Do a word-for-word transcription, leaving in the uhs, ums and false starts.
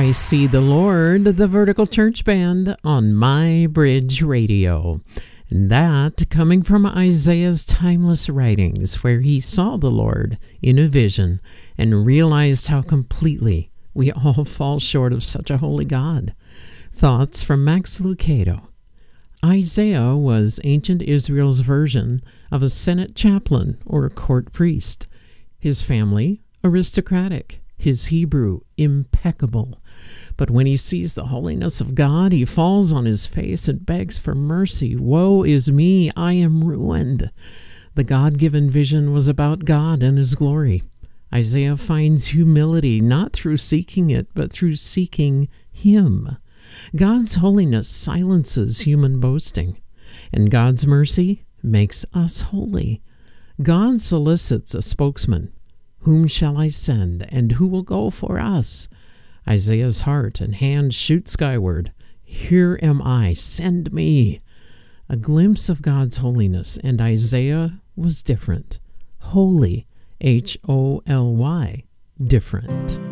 I See the Lord, the Vertical Church Band on My Bridge Radio. And that coming from Isaiah's timeless writings, where he saw the Lord in a vision and realized how completely we all fall short of such a holy God. Thoughts from Max Lucado. Isaiah was ancient Israel's version of a Senate chaplain or a court priest. His family, aristocratic. His Hebrew, impeccable. But when he sees the holiness of God, he falls on his face and begs for mercy. Woe is me, I am ruined. The God-given vision was about God and his glory. Isaiah finds humility not through seeking it, but through seeking him. God's holiness silences human boasting, and God's mercy makes us holy. God solicits a spokesman. Whom shall I send, and who will go for us? Isaiah's heart and hand shoot skyward. Here am I, send me. A glimpse of God's holiness, and Isaiah was different. Holy, H O L Y, different.